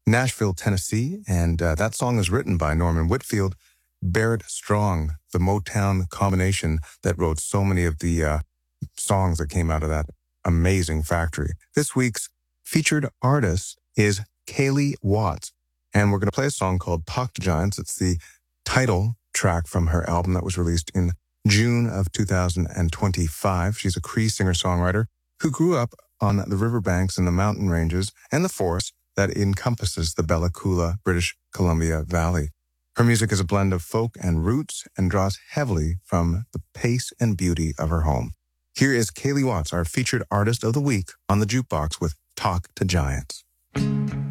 Nashville, Tennessee, and that song is written by Norman Whitfield, Barrett Strong, the Motown combination that wrote so many of the songs that came out of that amazing factory. This week's featured artist is Kaylee Watts, and we're going to play a song called Talk to Giants. It's the title track from her album that was released in June of 2025. She's a Cree singer-songwriter who grew up on the riverbanks and the mountain ranges and the forest that encompasses the Bella Coola, British Columbia Valley. Her music is a blend of folk and roots and draws heavily from the pace and beauty of her home. Here is Kaylee Watts, our featured artist of the week on the Jukebox with Talk to Giants.